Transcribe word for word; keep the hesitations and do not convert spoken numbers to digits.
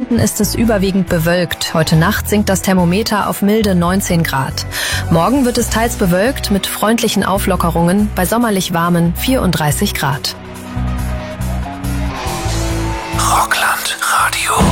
unten ist es überwiegend bewölkt. Heute Nacht sinkt das Thermometer auf milde neunzehn Grad. Morgen wird es teils bewölkt mit freundlichen Auflockerungen bei sommerlich warmen vierunddreißig Grad. Rockland Radio.